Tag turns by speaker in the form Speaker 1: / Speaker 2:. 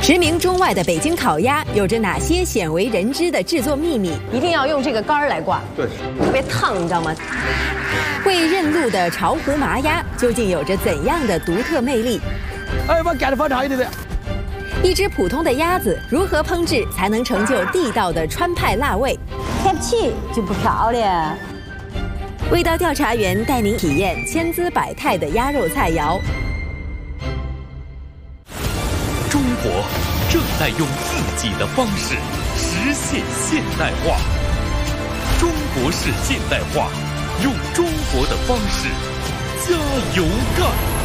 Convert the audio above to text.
Speaker 1: 驰名中外的北京烤鸭有着哪些鲜为人知的制作秘密？
Speaker 2: 一定要用这个杆儿来挂，
Speaker 3: 对，
Speaker 2: 特别烫，你知道吗？
Speaker 1: 会认路的巢湖麻鸭究竟有着怎样的独特魅力？
Speaker 3: 哎，我赶着放长一点点。
Speaker 1: 一只普通的鸭子如何烹制才能成就地道的川派辣味？
Speaker 4: 开不起就不漂亮。
Speaker 1: 味道调查员带您体验千姿百态的鸭肉菜肴。
Speaker 5: 中国正在用自己的方式实现现代化。中国式现代化，用中国的方式加油干！